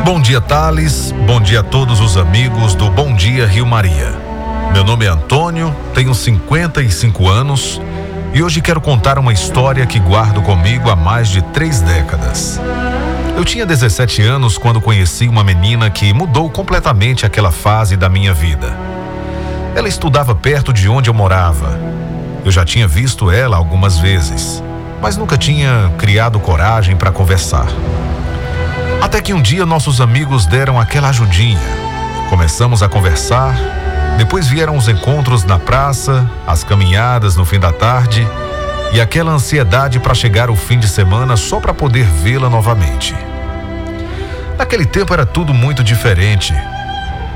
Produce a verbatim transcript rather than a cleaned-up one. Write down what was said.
Bom dia, Thales. Bom dia a todos os amigos do Bom Dia Rio Maria. Meu nome é Antônio, tenho cinquenta e cinco anos e hoje quero contar uma história que guardo comigo há mais de três décadas. Eu tinha dezessete anos quando conheci uma menina que mudou completamente aquela fase da minha vida. Ela estudava perto de onde eu morava. Eu já tinha visto ela algumas vezes, mas nunca tinha criado coragem para conversar. Até que um dia nossos amigos deram aquela ajudinha. Começamos a conversar, depois vieram os encontros na praça, as caminhadas no fim da tarde e aquela ansiedade para chegar o fim de semana só para poder vê-la novamente. Naquele tempo era tudo muito diferente.